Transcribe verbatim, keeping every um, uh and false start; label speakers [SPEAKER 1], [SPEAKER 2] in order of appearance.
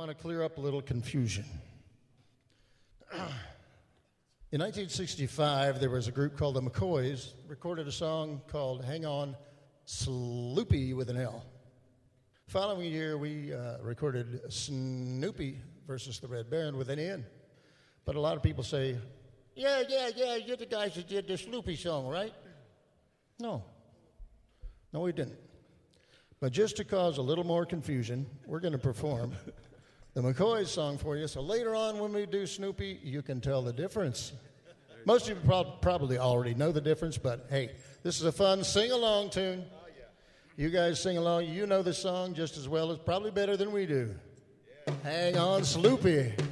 [SPEAKER 1] want to clear up a little confusion. In nineteen sixty-five, there was a group called the McCoys, recorded a song called Hang On Sloopy with an L. Following year, we uh, recorded Snoopy versus the Red Baron with an N. But a lot of people say, yeah, yeah, yeah, you're the guys that did the Sloopy song, right? No. No, we didn't. But just to cause a little more confusion, we're going to perform the McCoys song for you. So later on when we do Snoopy, you can tell the difference. Most of you prob- probably already know the difference, but hey, this is a fun sing-along tune. You guys sing along. You know the song just as well as, probably better than we do. Hang on, Sloopy.